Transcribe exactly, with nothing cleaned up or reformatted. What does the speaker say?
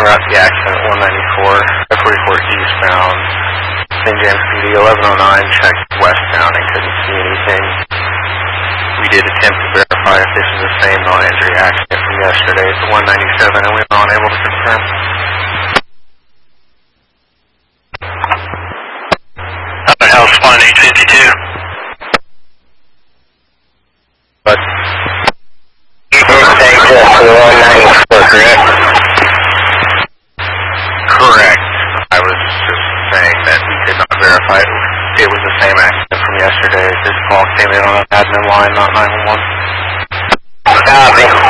route to the accident, one ninety-four, F forty-four eastbound, Saint James P D, eleven oh nine, checked westbound and couldn't see anything. We did attempt to verify if this is the same non-injury accident from yesterday. It's one ninety-seven, and we were unable to confirm. House one eight fifty-two. But You did take this to one ninety-four, correct? correct. I was just saying that we could not verify it. It was the same accident from yesterday. This call came in on an admin line, not nine one one. Copy.